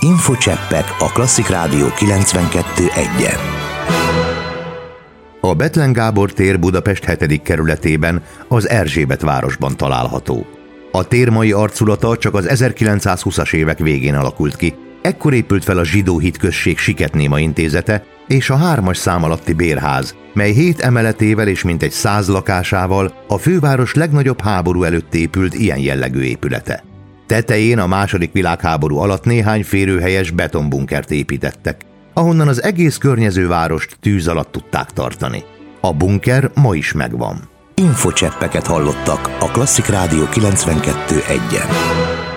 Infocseppek a Klasszik Rádió 92.1-en. A Bethlen Gábor tér Budapest 7. kerületében, az Erzsébet városban található. A tér mai arculata csak az 1920-as évek végén alakult ki. Ekkor épült fel a Zsidó hitközség Siketnéma Intézete és a 3-as szám alatti bérház, mely 7 emeletével és mintegy 100 lakásával a főváros legnagyobb háború előtt épült ilyen jellegű épülete. Tetején a II. Világháború alatt néhány férőhelyes betonbunkert építettek, ahonnan az egész környező várost tűz alatt tudták tartani. A bunker ma is megvan. Infocseppeket hallottak a Klasszik Rádió 92.1-en.